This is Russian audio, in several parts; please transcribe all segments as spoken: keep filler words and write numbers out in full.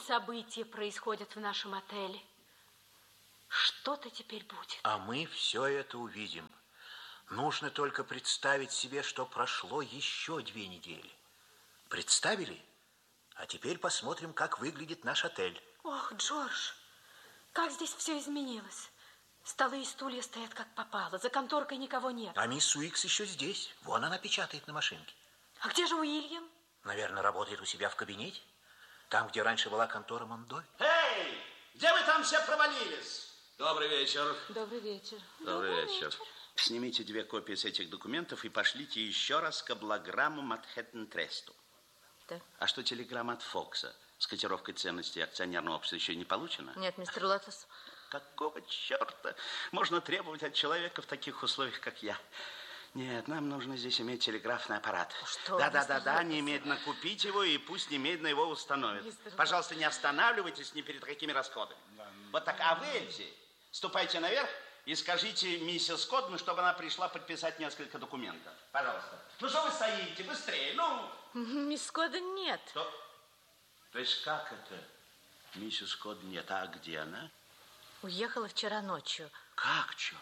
события происходят в нашем отеле. Что-то теперь будет. А мы все это увидим. Нужно только представить себе, что прошло еще две недели. Представили? А теперь посмотрим, как выглядит наш отель. Ох, Джордж, как здесь все изменилось. Столы и стулья стоят как попало. За конторкой никого нет. А мисс Уикс еще здесь. Вон она печатает на машинке. А где же Уильям? Наверное, работает у себя в кабинете. Там, где раньше была контора Мондови. Эй, где вы там все провалились? Добрый вечер. Добрый вечер. Добрый, Добрый вечер. вечер. Снимите две копии с этих документов и пошлите еще раз каблограмму Манхэттен-Тресту. Да. А что телеграмма от Фокса с котировкой ценностей акционерного общества еще не получена? Нет, мистер Лотос. Какого черта можно требовать от человека в таких условиях, как я? Нет, нам нужно здесь иметь телеграфный аппарат. Что? Да-да-да-да, немедленно купить его и пусть немедленно его установят. Мистер... Пожалуйста, не останавливайтесь ни перед какими расходами. Да. Вот так, а вы, Эльзи, ступайте наверх и скажите миссис Кодман, чтобы она пришла подписать несколько документов. Пожалуйста. Ну что вы стоите? Быстрее, ну! Мисс Кодман нет. Что? То есть как это? Миссис Кодман нет, а где она? Уехала вчера ночью. Как, черт?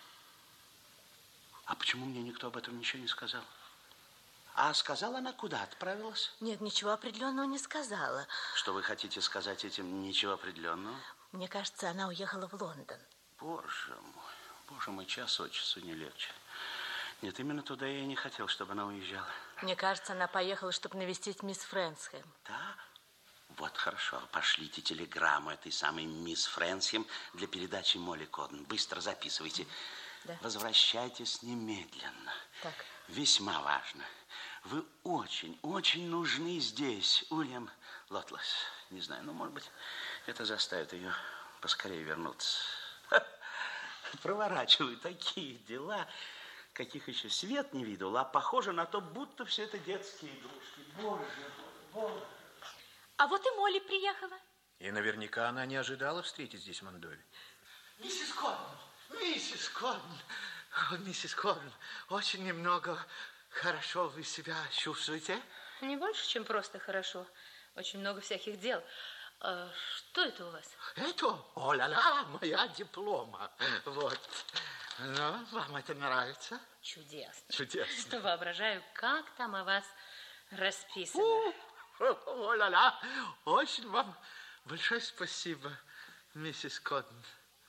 А почему мне никто об этом ничего не сказал? А сказала она, куда отправилась? Нет, ничего определенного не сказала. Что вы хотите сказать этим ничего определенного? Мне кажется, она уехала в Лондон. Боже мой, боже мой, час от часу не легче. Нет, именно туда я и не хотел, чтобы она уезжала. Мне кажется, она поехала, чтобы навестить мисс Фрэнсхэм. Да? Вот хорошо, пошлите телеграмму этой самой мисс Фрэнсхэм для передачи Молли Кодман. Быстро записывайте. Да. Возвращайтесь немедленно. Так. Весьма важно. Вы очень, очень нужны здесь, Уильям Лотлес. Не знаю, ну, может быть, это заставит ее поскорее вернуться. Проворачиваю такие дела, каких еще свет не видел, а похоже на то, будто все это детские игрушки. Боже мой, боже. А вот и Молли приехала. И наверняка она не ожидала встретить здесь Мондови. Миссис Кодман, миссис Кодман, миссис Кодман, очень немного хорошо вы себя чувствуете? Не больше, чем просто хорошо. Очень много всяких дел. А что это у вас? Это, о-ля-ля, моя диплома. Вот. Ну, вам это нравится? Чудесно. Чудесно. Воображаю, как там о вас расписано. О-ля-ля, очень вам большое спасибо, миссис Кодман.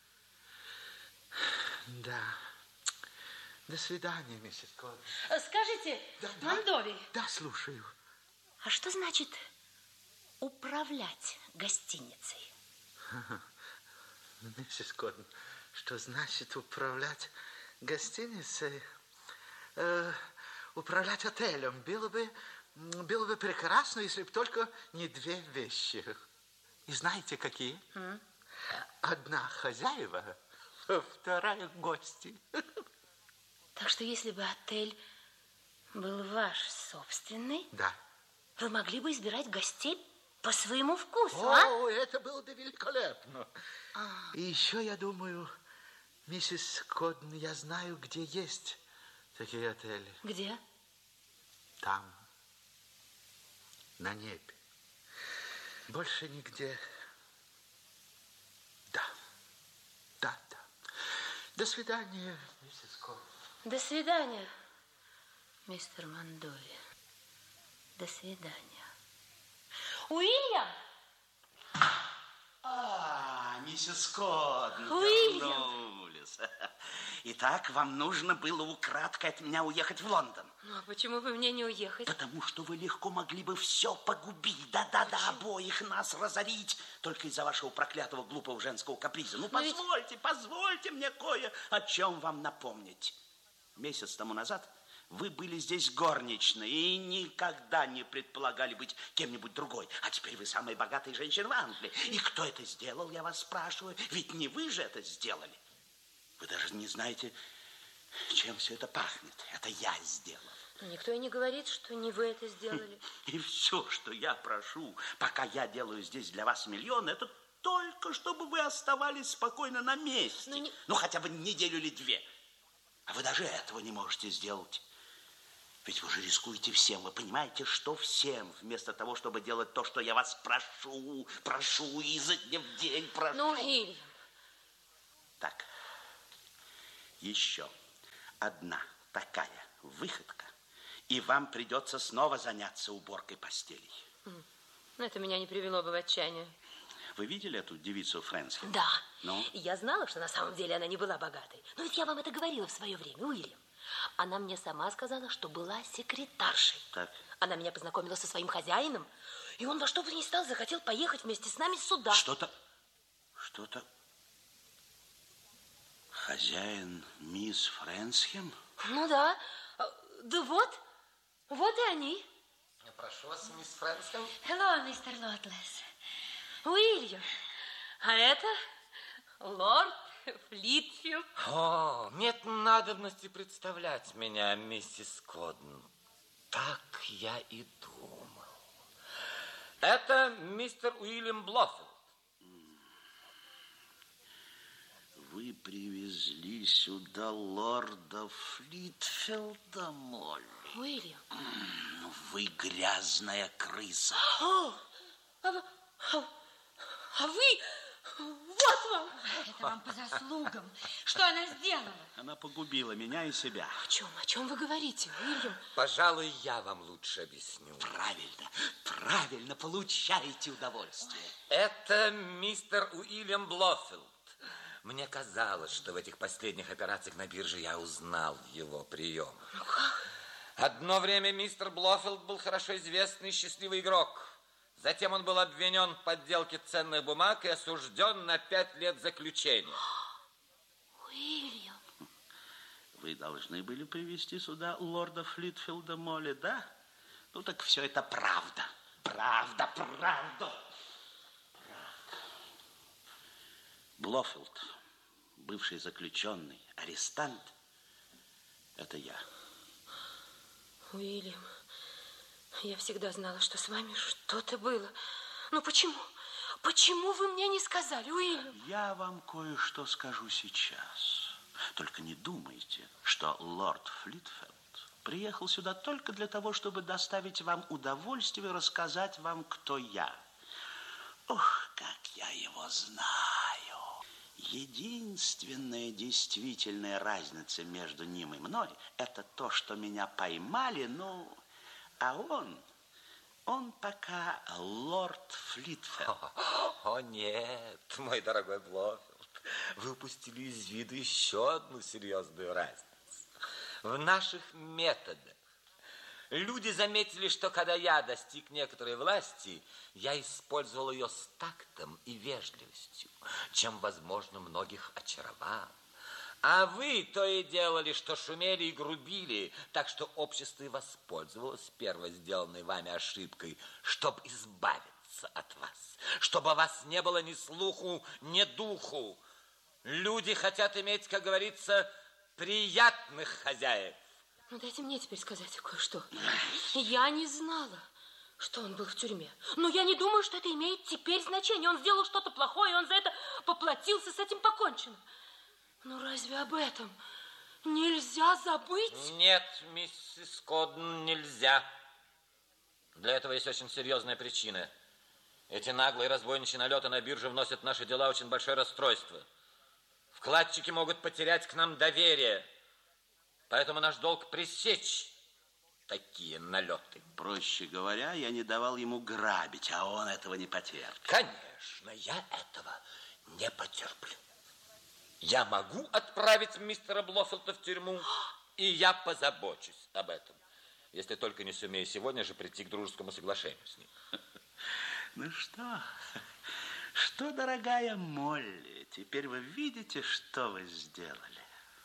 Да. До свидания, миссис Кодман. Скажите, да, Мондови. Да, да, слушаю. А что значит управлять гостиницей? Миссис Кодман, что значит управлять гостиницей? Э, управлять отелем было бы, было бы прекрасно, если бы только не две вещи. И знаете, какие? Mm. Одна хозяева, вторая гости. Так что если бы отель был ваш собственный, да, вы могли бы избирать гостей по своему вкусу, О, а? это было бы великолепно. А. И еще, я думаю, миссис Кодман, я знаю, где есть такие отели. Где? Там, на небе. Больше нигде. Да, да, да. До свидания, миссис Кодман. До свидания, мистер Мондови. До свидания. Уильям! А, миссис Кодман, Уильям! вернулись. Итак, вам нужно было украдкой от меня уехать в Лондон. Ну, а почему вы мне не уехать? Потому что вы легко могли бы все погубить. Да-да-да, обоих нас разорить. Только из-за вашего проклятого глупого женского каприза. Ну, позвольте, ведь... позвольте мне кое о чем вам напомнить. Месяц тому назад вы были здесь горничной и никогда не предполагали быть кем-нибудь другой. А теперь вы самая богатая женщина в Англии. И кто это сделал, я вас спрашиваю? Ведь не вы же это сделали. Вы даже не знаете, чем все это пахнет. Это я сделал. Но никто и не говорит, что не вы это сделали. И все, что я прошу, пока я делаю здесь для вас миллион, это только чтобы вы оставались спокойно на месте. Не... Ну, хотя бы неделю или две. А вы даже этого не можете сделать. Ведь вы же рискуете всем. Вы понимаете, что всем, вместо того, чтобы делать то, что я вас прошу, прошу изо дня в день, прошу. Ну, Уильям. Так, еще одна такая выходка, и вам придется снова заняться уборкой постелей. Ну, это меня не привело бы в отчаяние. Вы видели эту девицу Фрэнсхем? Да. Ну? И я знала, что на самом деле она не была богатой. Но ведь я вам это говорила в свое время, Уильям. Она мне сама сказала, что была секретаршей. Так. Она меня познакомила со своим хозяином, и он во что бы ни стал захотел поехать вместе с нами сюда. Что-то... Что-то... Хозяин мисс Фрэнсхем? Ну да. Да вот. Вот и они. Прошу вас, мисс Фрэнсхем. Hello, мистер Лотлес. Уильям. А это лорд Флитфилд. О, нет надобности представлять меня, миссис Кодн. Так я и думал. Это мистер Уильям Блоффилд. Вы привезли сюда лорда Флитфилда, Молли. Уильям. Ну, вы грязная крыса. О, а, вы- а- а вы... Вот вам. Это вам по заслугам. Что она сделала? Она погубила меня и себя. О чем, о чем вы говорите, Уильям? Пожалуй, я вам лучше объясню. Правильно, правильно, получаете удовольствие. Это мистер Уильям Блоффилд. Мне казалось, что в этих последних операциях на бирже я узнал его прием. Ну как? Одно время мистер Блоффилд был хорошо известный счастливый игрок. Затем он был обвинен в подделке ценных бумаг и осужден на пять лет заключения. Уильям. Вы должны были привести сюда лорда Флитфилда, Молли, да? Ну так все это правда. Правда, правда. Блоффилд, бывший заключенный, арестант, это я. Уильям, я всегда знала, что с вами что-то было. Ну почему? Почему вы мне не сказали, Уильям? Я вам кое-что скажу сейчас. Только не думайте, что лорд Флитфилд приехал сюда только для того, чтобы доставить вам удовольствие, рассказать вам, кто я. Ох, как я его знаю. Единственная действительная разница между ним и мной – это то, что меня поймали, ну, а он, он пока лорд Флитфилд. О, нет, мой дорогой Блоффилд, вы упустили из виду еще одну серьезную разницу. В наших методах. Люди заметили, что когда я достиг некоторой власти, я использовал ее с тактом и вежливостью, чем, возможно, многих очаровал. А вы то и делали, что шумели и грубили, так что общество и воспользовалось первой сделанной вами ошибкой, чтобы избавиться от вас, чтобы о вас не было ни слуху, ни духу. Люди хотят иметь, как говорится, приятных хозяев. Ну, дайте мне теперь сказать кое-что. Я не знала, что он был в тюрьме. Но я не думаю, что это имеет теперь значение. Он сделал что-то плохое, и он за это поплатился, с этим покончено. Ну, разве об этом нельзя забыть? Нет, миссис Кодн, нельзя. Для этого есть очень серьезная причина. Эти наглые разбойничьи налеты на бирже вносят в наши дела очень большое расстройство. Вкладчики могут потерять к нам доверие. Поэтому наш долг пресечь такие налеты. Проще говоря, я не давал ему грабить, а он этого не потерпит. Конечно, я этого не потерплю. Я могу отправить мистера Блоффилда в тюрьму, и я позабочусь об этом, если только не сумею сегодня же прийти к дружескому соглашению с ним. Ну что, что, дорогая Молли, теперь вы видите, что вы сделали?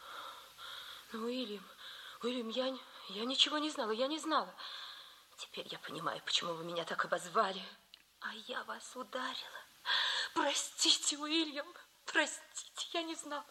Ну, Уильям, Уильям, я, не- я ничего не знала, я не знала. Теперь я понимаю, почему вы меня так обозвали. А я вас ударила. Простите, Уильям, простите, я не знала.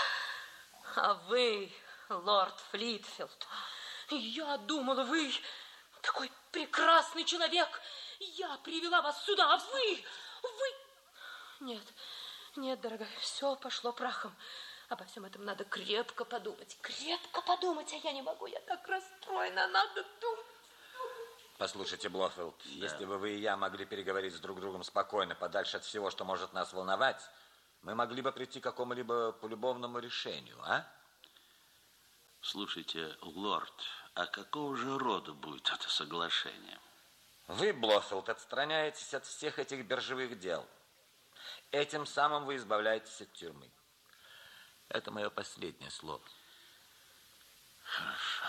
А вы, лорд Флитфилд, я думала, вы такой прекрасный человек. Я привела вас сюда, а вы, вы... Нет, нет, дорогая, все пошло прахом. Обо всем этом надо крепко подумать. Крепко подумать, а я не могу. Я так расстроена. Надо думать. Послушайте, Блофелд, да. Если бы вы и я могли переговорить с друг другом спокойно, подальше от всего, что может нас волновать, мы могли бы прийти к какому-либо полюбовному решению, а? Слушайте, лорд, а какого же рода будет это соглашение? Вы, Блофелд, отстраняетесь от всех этих биржевых дел. Этим самым вы избавляетесь от тюрьмы. Это мое последнее слово. Хорошо.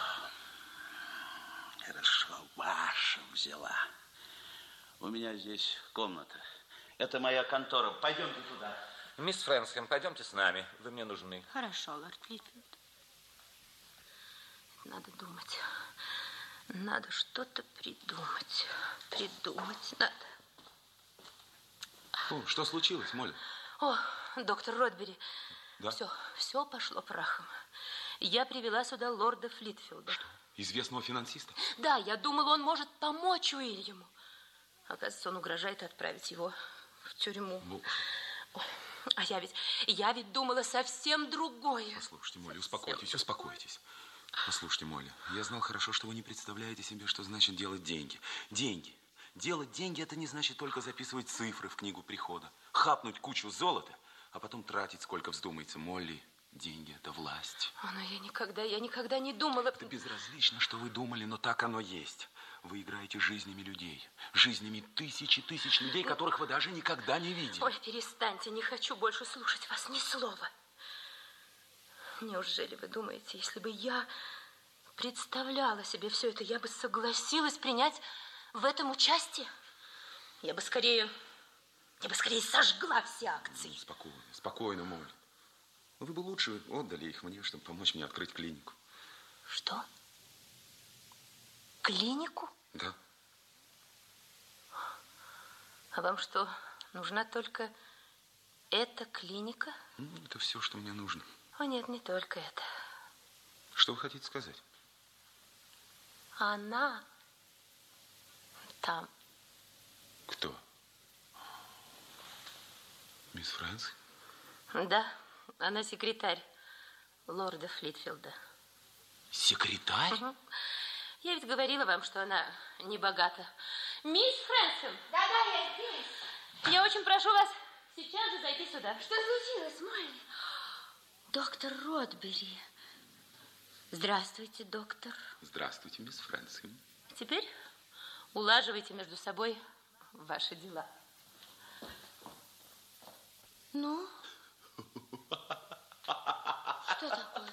Хорошо, ваша взяла. У меня здесь комната. Это моя контора. Пойдемте туда. Мисс Фрэнсхэм, пойдемте с нами. Вы мне нужны. Хорошо, лорд Флитвуд. Надо думать. Надо что-то придумать. Придумать надо. О, что случилось, Молли? О, доктор Ротбери. Да? Все, все пошло прахом. Я привела сюда лорда Флитфилда. Что, известного финансиста? Да, я думала, он может помочь Уильяму. Оказывается, он угрожает отправить его в тюрьму. Ну, Ой, а я ведь, я ведь думала совсем другое. послушайте, Молли, успокойтесь, успокойтесь. Послушайте, Молли, я знал хорошо, что вы не представляете себе, что значит делать деньги. Деньги. Делать деньги – это не значит только записывать цифры в книгу прихода, хапнуть кучу золота, а потом тратить, сколько вздумается. Молли, деньги – это власть. О, но я никогда, я никогда не думала... Это безразлично, что вы думали, но так оно есть. Вы играете жизнями людей, жизнями тысячи тысяч людей, которых вы даже никогда не видели. Ой, перестаньте, не хочу больше слушать вас ни слова. Неужели вы думаете, если бы я представляла себе все это, я бы согласилась принять в этом участие? Я бы скорее, я бы скорее сожгла все акции. Спокойно, спокойно, Молли. Вы бы лучше отдали их мне, чтобы помочь мне открыть клинику. Что? Клинику? Да. А вам что, нужна только эта клиника? Ну, это все, что мне нужно. О, нет, не только это. Что вы хотите сказать? Она там. Кто? Мисс Фрэнс? Да, она секретарь лорда Флитфилда. Секретарь? Угу. Я ведь говорила вам, что она не богата. Мисс Фрэнсхэм! Да-да, я здесь. Я очень прошу вас сейчас же зайти сюда. Что случилось, Молли? Доктор Ротбери. Здравствуйте, доктор. Здравствуйте, мисс Фрэнсхэм. Теперь улаживайте между собой ваши дела. Ну? Что такое?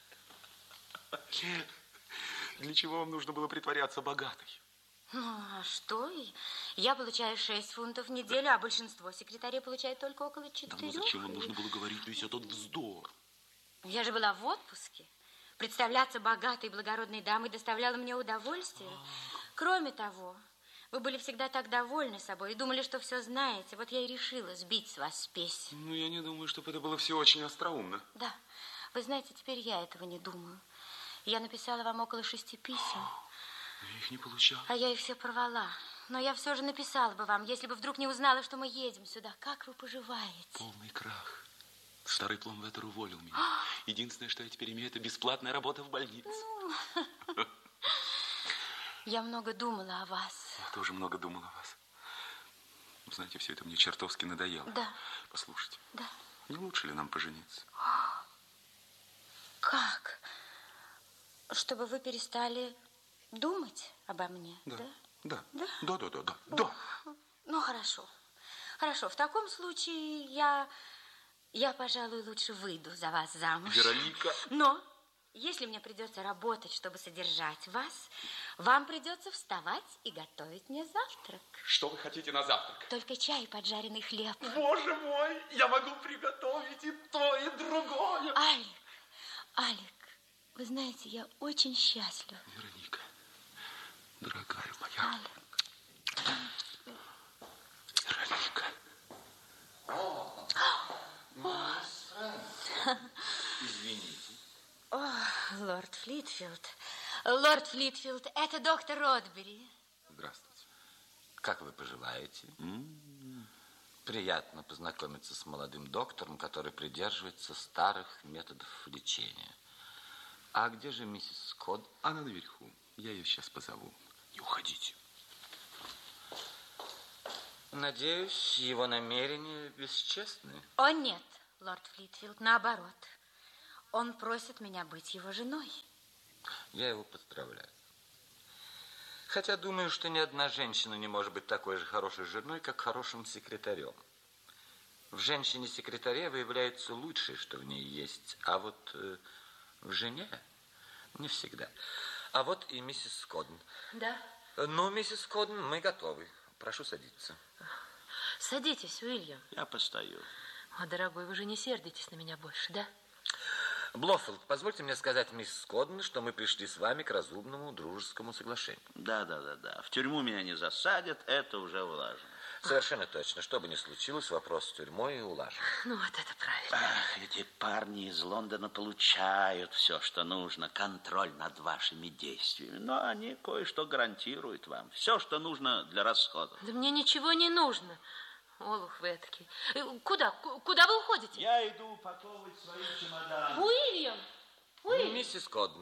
Для чего вам нужно было притворяться богатой? Ну, а что? Я получаю шесть фунтов в неделю, а большинство секретарей получает только около Да, ну четырех. зачем вам нужно было говорить весь этот вздор? Я же была в отпуске. Представляться богатой и благородной дамой доставляло мне удовольствие. Кроме того, вы были всегда так довольны собой и думали, что все знаете. Вот я и решила сбить с вас спесь. Ну, я не думаю, чтобы это было все очень остроумно. Да, вы знаете, теперь я этого не думаю. Я написала вам около шести писем. Я их не получал. А я их все порвала. Но я все же написала бы вам, если бы вдруг не узнала, что мы едем сюда. Как вы поживаете? Полный крах. Старый пломбеттер уволил меня. Единственное, что я теперь имею, это бесплатная работа в больнице. Ну, я много думала о вас. Я тоже много думал о вас. Знаете, все это мне чертовски надоело. Да. Послушайте, Да. не лучше ли нам пожениться? Как? Чтобы вы перестали думать обо мне, да? Да. Да. Да? Да, да, да, да. Да. Ну, хорошо. Хорошо, в таком случае я, я, пожалуй, лучше выйду за вас замуж. Вероника. Но если мне придется работать, чтобы содержать вас, вам придется вставать и готовить мне завтрак. Что вы хотите на завтрак? Только чай и поджаренный хлеб. Боже мой, я могу приготовить и то, и другое. Алик, Алик, вы знаете, я очень счастлива. Вероника, дорогая моя. Алик. Вероника. Извините. О, лорд Флитфилд. Лорд Флитфилд, это доктор Ротбери. Здравствуйте. Как вы поживаете? М-м-м. Приятно познакомиться с молодым доктором, который придерживается старых методов лечения. А где же миссис Скотт? Она наверху. Я ее сейчас позову. Не уходите. Надеюсь, его намерения бесчестны. О, нет, лорд Флитвилд, наоборот. Он просит меня быть его женой. Я его поздравляю. Хотя думаю, что ни одна женщина не может быть такой же хорошей женой, как хорошим секретарем. В женщине-секретаре выявляется лучшее, что в ней есть, а вот э, в жене не всегда. А вот и миссис Скотт. Да? Ну, миссис Скотт, мы готовы. Прошу садиться. Садитесь, Уильям. Я постою. О, дорогой, вы же не сердитесь на меня больше, да? Блоффилд, позвольте мне сказать мисс Скотт, что мы пришли с вами к разумному дружескому соглашению. Да, да, да, да. В тюрьму меня не засадят, это уже улажено. Совершенно точно. Что бы ни случилось, вопрос с тюрьмой улажен. Ну, вот это правильно. Ах, эти парни из Лондона получают все, что нужно, контроль над вашими действиями. Но они кое-что гарантируют вам. Все, что нужно для расходов. Да мне ничего не нужно. Олух вы этакий. Э, Куда? Ку- Куда вы уходите? Я иду упаковывать свои чемоданы. Уильям! Уильям! Миссис Скотт.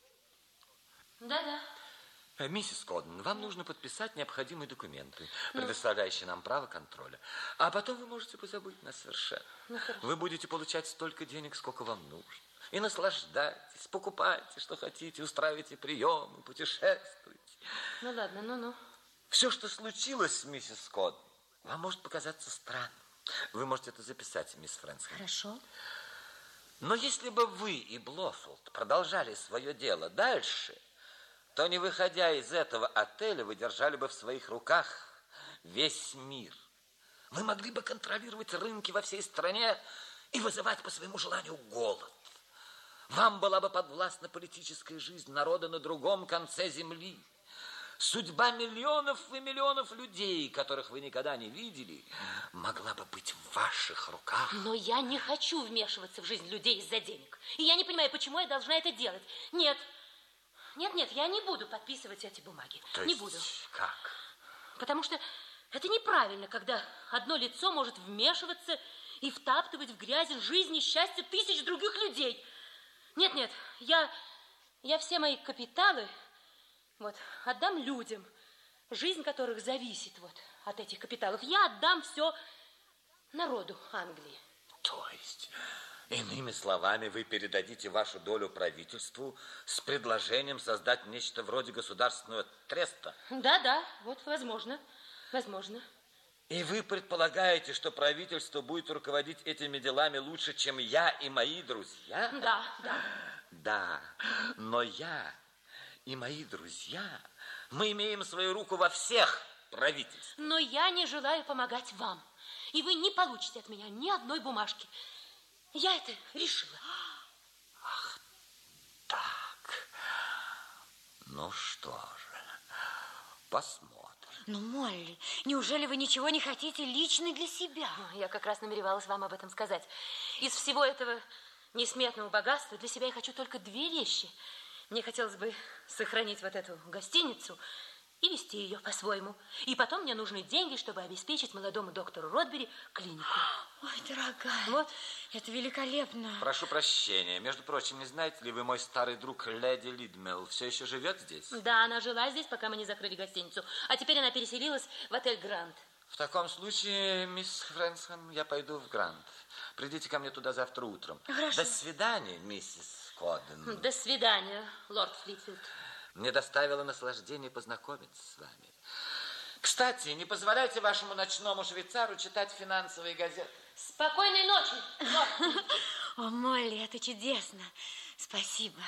Да-да. Э, Миссис Скотт, вам нужно подписать необходимые документы, предоставляющие нам право контроля. А потом вы можете позабыть нас совершенно. Вы будете получать столько денег, сколько вам нужно. И наслаждайтесь, покупайте, что хотите, устраивайте приемы, путешествуйте. Ну ладно, ну-ну. Все, что случилось с миссис Скотт, вам может показаться странным. Вы можете это записать, мисс Фрэнсхэм. Хорошо. Но если бы вы и Блоффилд продолжали свое дело дальше, то, не выходя из этого отеля, вы держали бы в своих руках весь мир. Вы могли бы контролировать рынки во всей стране и вызывать по своему желанию голод. Вам была бы подвластна политическая жизнь народа на другом конце земли. Судьба миллионов и миллионов людей, которых вы никогда не видели, могла бы быть в ваших руках. Но я не хочу вмешиваться в жизнь людей из-за денег. И я не понимаю, почему я должна это делать. Нет, нет, нет, я не буду подписывать эти бумаги. То не есть буду. как? Потому что это неправильно, когда одно лицо может вмешиваться и втаптывать в грязь жизнь и счастье тысяч других людей. Нет, нет, я, я все мои капиталы вот, отдам людям, жизнь которых зависит вот от этих капиталов. Я отдам все народу Англии. То есть, иными словами, вы передадите вашу долю правительству с предложением создать нечто вроде государственного треста? Да-да, вот возможно, возможно. И вы предполагаете, что правительство будет руководить этими делами лучше, чем я и мои друзья? Да, да. Да, но я и мои друзья, мы имеем свою руку во всех правительствах. Но я не желаю помогать вам. И вы не получите от меня ни одной бумажки. Я это решила. Так, ну что же, посмотрим. Ну, Молли, неужели вы ничего не хотите лично для себя? Я как раз намеревалась вам об этом сказать. Из всего этого несметного богатства для себя я хочу только две вещи. Мне хотелось бы сохранить вот эту гостиницу и вести ее по-своему. И потом мне нужны деньги, чтобы обеспечить молодому доктору Ротбери клинику. Ой, дорогая, Вот. это великолепно. Прошу прощения. Между прочим, не знаете ли вы, мой старый друг леди Лидмелл все еще живет здесь? Да, она жила здесь, пока мы не закрыли гостиницу. А теперь она переселилась в отель «Гранд». В таком случае, мисс Фрэнсхэм, я пойду в Гранд. Придите ко мне туда завтра утром. Хорошо. До свидания, миссис Скотт. До свидания, лорд Флитвилд. Мне доставило наслаждение познакомиться с вами. Кстати, не позволяйте вашему ночному швейцару читать финансовые газеты. Спокойной ночи, лорд Флитвилд. О, Молли, это чудесно. Спасибо.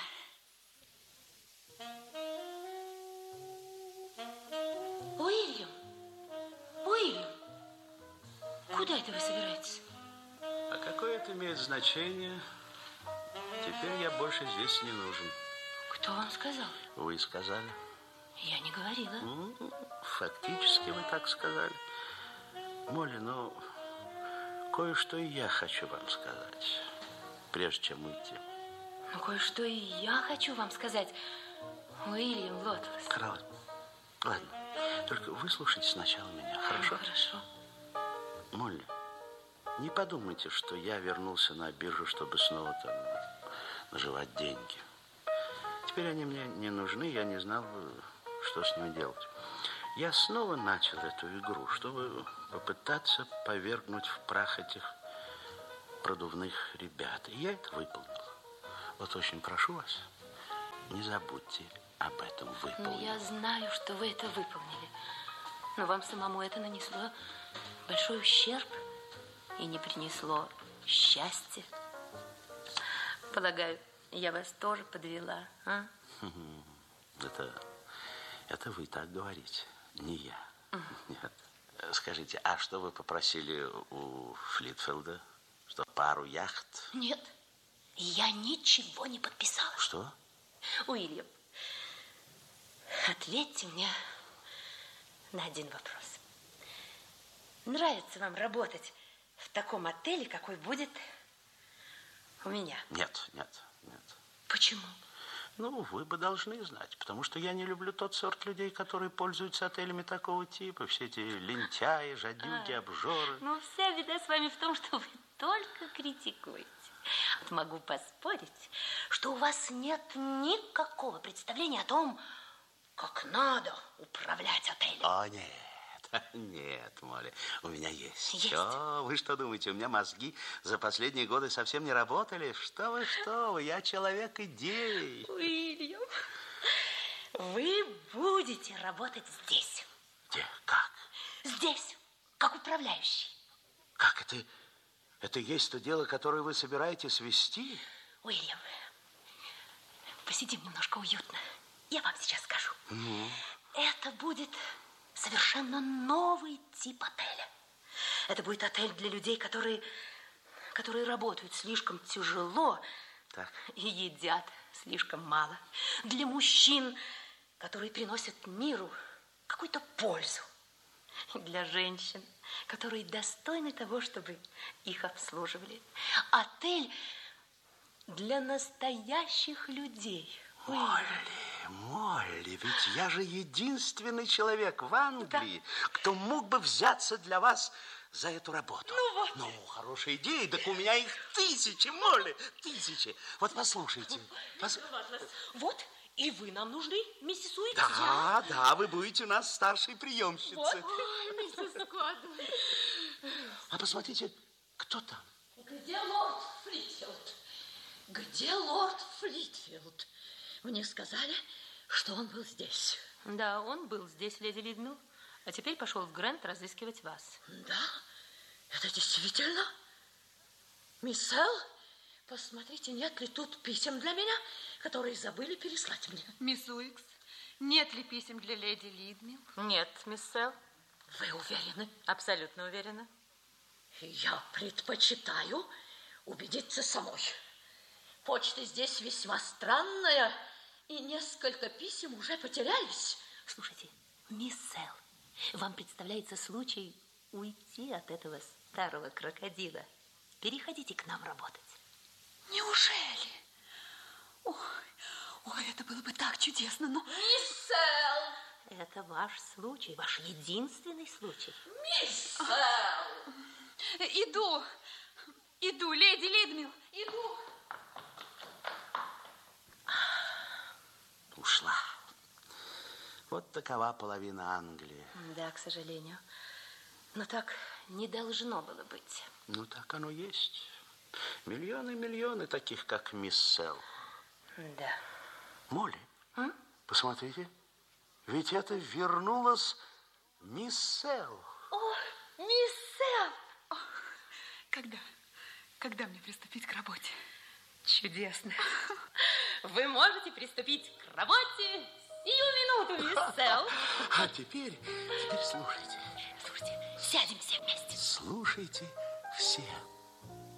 Уильям, Уильям, куда это вы собираетесь? А какое это имеет значение? Теперь я больше здесь не нужен. Кто вам сказал? Вы сказали. Я не говорила. Ну, фактически вы так сказали. Молли, ну, кое-что и я хочу вам сказать, прежде чем уйти. Ну, кое-что и я хочу вам сказать. Уильям Лотлес. Ладно, ладно. Только выслушайте сначала меня, хорошо? Хорошо. Молли, не подумайте, что я вернулся на биржу, чтобы снова там наживать деньги. Теперь они мне не нужны, я не знал, что с ними делать. Я снова начал эту игру, чтобы попытаться повергнуть в прах этих продувных ребят. И я это выполнил. Вот очень прошу вас, не забудьте об этом выполнить. Я знаю, что вы это выполнили. Но вам самому это нанесло большой ущерб и не принесло счастья. Полагаю, я вас тоже подвела, а? Это, это вы так говорите, не я. Нет. Скажите, а что вы попросили у Флитфилда? Что, пару яхт? Нет, я ничего не подписала. Что? Уильям, ответьте мне на один вопрос. Нравится вам работать в таком отеле, какой будет у меня? Нет, нет, нет. Почему? Ну, вы бы должны знать, потому что я не люблю тот сорт людей, которые пользуются отелями такого типа. Все эти лентяи, жадюги, А, обжоры. Ну, вся беда с вами в том, что вы только критикуете. Вот могу поспорить, что у вас нет никакого представления о том, как надо управлять отелем. О, нет, нет, Молли, у меня есть. Есть? Что? Вы что думаете, у меня мозги за последние годы совсем не работали? Что вы, что вы, я человек идей. Уильям, вы будете работать здесь. Где? Как? Здесь, как управляющий. Как это? Это и есть то дело, которое вы собираетесь вести? Уильям, посидим немножко уютно. Я вам сейчас скажу. Ну? Это будет совершенно новый тип отеля. Это будет отель для людей, которые, которые работают слишком тяжело Так. и едят слишком мало. Для мужчин, которые приносят миру какую-то пользу. Для женщин, которые достойны того, чтобы их обслуживали. Отель для настоящих людей. Молли, Молли, ведь я же единственный человек в Англии, да, кто мог бы взяться для вас за эту работу. Ну вот. Ну, хорошая идея, так у меня их тысячи, Молли, тысячи. Вот послушайте. Пос... Вот, и вы нам нужны, миссис Уикс. Да, я... да, вы будете у нас старшей приемщицей. Вот. Ой, миссис Кодвин. А посмотрите, кто там? Где лорд Флитфилд? Где лорд Флитфилд? Мне сказали, что он был здесь. Да, он был здесь, леди Лидмилл, а теперь пошел в Грэнд разыскивать вас. Да? Это действительно? Мисс Эл, посмотрите, нет ли тут писем для меня, которые забыли переслать мне. Мисс Уикс, нет ли писем для леди Лидмилл? Нет, мисс Эл. Вы уверены? Абсолютно уверена. Я предпочитаю убедиться самой. Почта здесь весьма странная, и несколько писем уже потерялись. Слушайте, мисс Эл, вам представляется случай уйти от этого старого крокодила. Переходите к нам работать. Неужели? Ой, ой, это было бы так чудесно, но... Мисс Эл! Это ваш случай, ваш единственный случай. Мисс Эл! Иду, иду, леди Лидмилл, иду. Ушла. Вот такова половина Англии. Да, к сожалению. Но так не должно было быть. Ну, так оно есть. Миллионы, миллионы таких, как мисс Эл. Да. Молли, А? посмотрите. Ведь это вернулась мисс Эл. О, мисс Эл! Когда? Когда мне приступить к работе? Чудесно. Вы можете приступить к работе сию минуту, мисс Эл. А теперь, теперь слушайте. Слушайте, сядем все вместе. Слушайте все.